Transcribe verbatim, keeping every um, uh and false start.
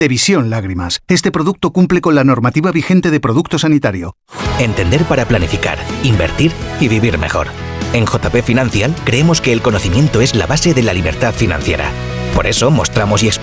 Devisión Lágrimas. Este producto cumple con la normativa vigente de producto sanitario. Entender para planificar, invertir y vivir mejor. En J P Financial creemos que el conocimiento es la base de la libertad financiera. Por eso mostramos y explicamos